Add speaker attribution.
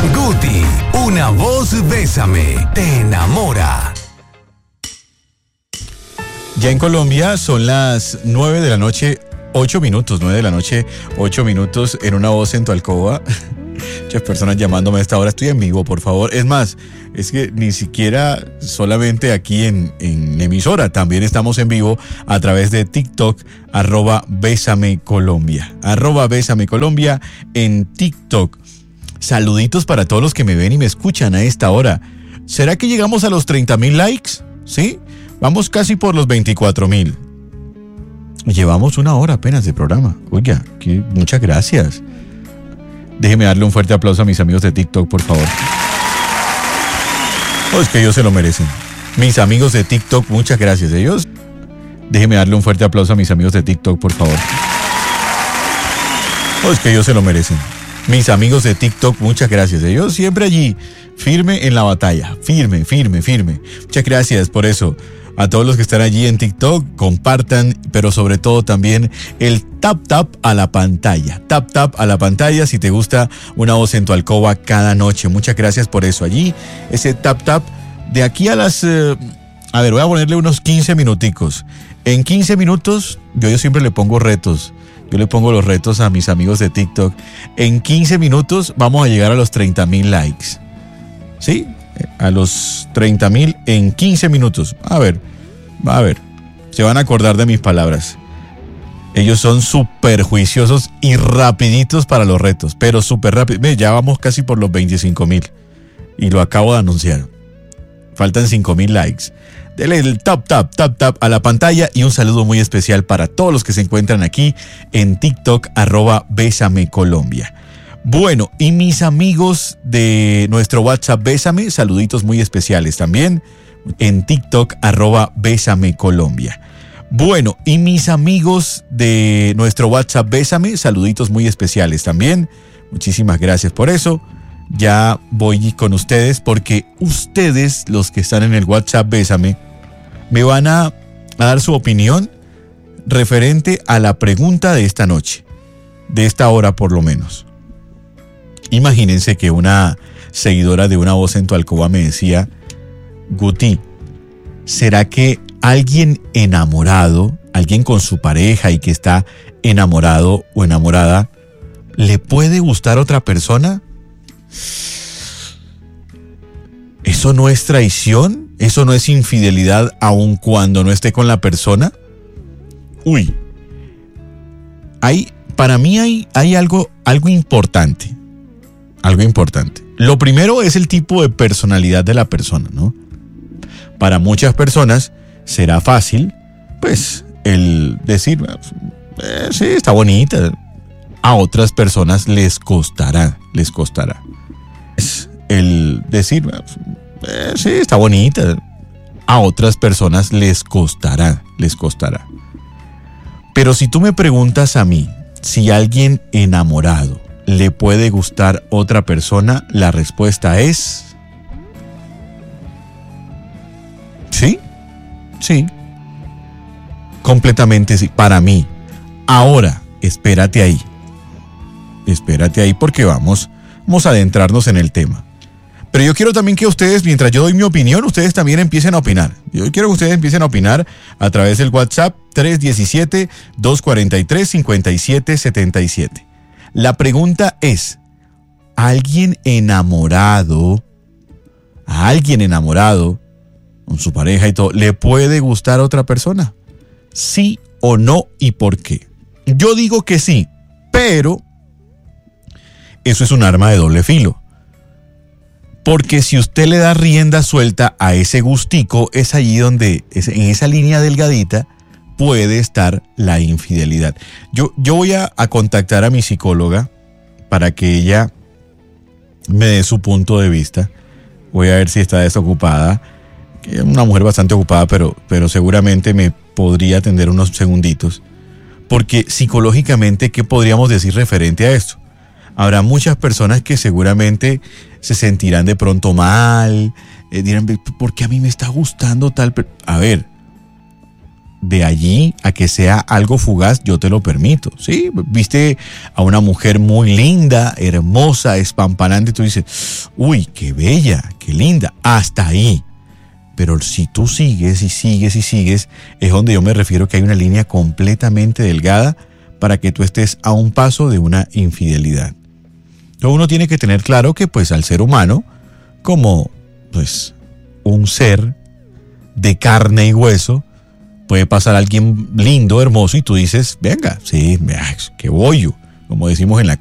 Speaker 1: Guti, una voz Bésame, te enamora.
Speaker 2: Ya en Colombia son las 9 de la noche, 8 minutos, 9 de la noche, 8 minutos en Una Voz en tu Alcoba. Muchas personas llamándome a esta hora. Estoy en vivo, por favor. Es más, es que ni siquiera solamente aquí en emisora, también estamos en vivo a través de TikTok, @BésameColombia. @BésameColombia en TikTok. Saluditos para todos los que me ven y me escuchan a esta hora. ¿Será que llegamos a los 30,000 likes? ¿Sí? Vamos casi por los 24,000. Llevamos una hora apenas de programa. Oiga, muchas gracias. Déjeme darle un fuerte aplauso a mis amigos de TikTok, por favor. Es que ellos se lo merecen. Mis amigos de TikTok, muchas gracias. Déjeme darle un fuerte aplauso a mis amigos de TikTok, por favor. Es que ellos se lo merecen. Mis amigos de TikTok, muchas gracias. Ellos siempre allí, firme en la batalla. Firme. Muchas gracias por eso. A todos los que están allí en TikTok, compartan, pero sobre todo también el tap a la pantalla. Tap a la pantalla si te gusta Una Voz en tu Alcoba cada noche. Muchas gracias por eso. Allí, ese tap de aquí a las... voy a ponerle unos 15 minuticos. En 15 minutos, yo siempre le pongo retos. Yo le pongo los retos a mis amigos de TikTok. En 15 minutos vamos a llegar a los 30,000 likes. ¿Sí? A los 30,000 en 15 minutos. A ver. Se van a acordar de mis palabras. Ellos son súper juiciosos y rapiditos para los retos. Pero súper rápido. Ya vamos casi por los 25,000. Y lo acabo de anunciar. Faltan 5,000 likes. Dele el tap a la pantalla y un saludo muy especial para todos los que se encuentran aquí en TikTok, @BésameColombia. Bueno, y mis amigos de nuestro WhatsApp Bésame, saluditos muy especiales también en TikTok, @BésameColombia. Bueno, y mis amigos de nuestro WhatsApp Bésame, saluditos muy especiales también. Muchísimas gracias por eso. Ya voy con ustedes porque ustedes, los que están en el WhatsApp Bésame, me van a dar su opinión referente a la pregunta de esta noche, de esta hora por lo menos. Imagínense que una seguidora de Una Voz en tu Alcoba me decía: Guti, ¿será que alguien enamorado, alguien con su pareja y que está enamorado o enamorada, le puede gustar a otra persona? ¿Eso no es traición? ¿Eso no es infidelidad aun cuando no esté con la persona? Para mí hay algo importante. Algo importante. Lo primero es el tipo de personalidad de la persona, ¿no? Para muchas personas será fácil, pues, el decir, sí, está bonita. A otras personas les costará. El decir, sí, está bonita. A otras personas les costará. Pero si tú me preguntas a mí si alguien enamorado le puede gustar otra persona, la respuesta es sí. Completamente sí, para mí. Ahora, espérate ahí porque vamos a adentrarnos en el tema. Pero yo quiero también que ustedes, mientras yo doy mi opinión, ustedes también empiecen a opinar. Yo quiero que ustedes empiecen a opinar a través del WhatsApp 317-243-5777. La pregunta es: ¿a alguien enamorado con su pareja y todo, le puede gustar a otra persona? ¿Sí o no y por qué? Yo digo que sí, pero eso es un arma de doble filo. Porque si usted le da rienda suelta a ese gustico, es allí donde, en esa línea delgadita, puede estar la infidelidad. Yo voy a contactar a mi psicóloga para que ella me dé su punto de vista. Voy a ver si está desocupada. Es una mujer bastante ocupada, pero seguramente me podría atender unos segunditos. Porque psicológicamente, ¿qué podríamos decir referente a esto? Habrá muchas personas que seguramente se sentirán de pronto mal, dirán, ¿por qué a mí me está gustando tal? A ver, de allí a que sea algo fugaz, yo te lo permito, ¿sí? Viste a una mujer muy linda, hermosa, espampanante, tú dices, uy, qué bella, qué linda, hasta ahí. Pero si tú sigues y sigues y sigues, es donde yo me refiero que hay una línea completamente delgada para que tú estés a un paso de una infidelidad. Entonces uno tiene que tener claro que pues al ser humano, como pues un ser de carne y hueso, puede pasar alguien lindo, hermoso, y tú dices, venga, sí, qué bollo, como decimos en la